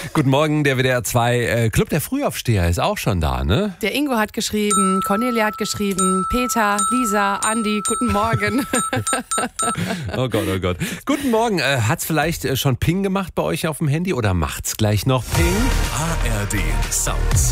Guten Morgen, der WDR 2 Club der Frühaufsteher ist auch schon da, ne? Der Ingo hat geschrieben, Cornelia hat geschrieben, Peter, Lisa, Andi, guten Morgen. Oh Gott, oh Gott. Guten Morgen, hat's vielleicht schon Ping gemacht bei euch auf dem Handy oder macht's gleich noch Ping? ARD Sounds.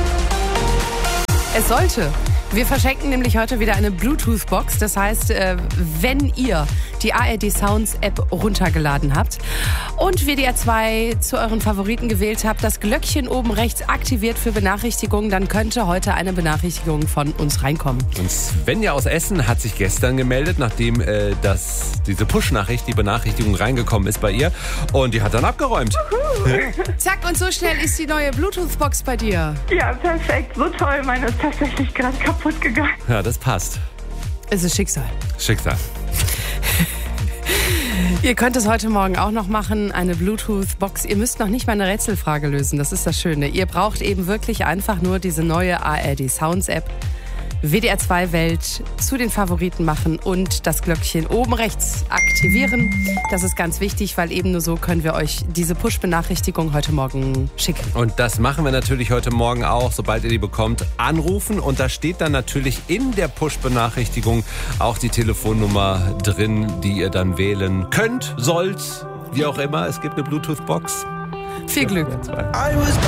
Es sollte. Wir verschenken nämlich heute wieder eine Bluetooth-Box. Das heißt, wenn ihr die ARD Sounds App runtergeladen habt und WDR 2 zu euren Favoriten gewählt habt, das Glöckchen oben rechts aktiviert für Benachrichtigungen, dann könnte heute eine Benachrichtigung von uns reinkommen. Und Svenja aus Essen hat sich gestern gemeldet, nachdem diese Push-Nachricht, die Benachrichtigung reingekommen ist bei ihr. Und die hat dann abgeräumt. Zack, und so schnell ist die neue Bluetooth-Box bei dir. Ja, perfekt. So toll. Meine ist tatsächlich gerade kaputt gegangen. Ja, das passt. Es ist Schicksal. Schicksal. Ihr könnt es heute Morgen auch noch machen, eine Bluetooth-Box. Ihr müsst noch nicht mal eine Rätselfrage lösen, das ist das Schöne. Ihr braucht eben wirklich einfach nur diese neue ARD Sounds App. WDR 2 Welt zu den Favoriten machen und das Glöckchen oben rechts aktivieren. Das ist ganz wichtig, weil eben nur so können wir euch diese Push-Benachrichtigung heute Morgen schicken. Und das machen wir natürlich heute Morgen auch, sobald ihr die bekommt, anrufen. Und da steht dann natürlich in der Push-Benachrichtigung auch die Telefonnummer drin, die ihr dann wählen könnt, sollt, wie auch immer. Es gibt eine Bluetooth-Box. Viel Glück. I was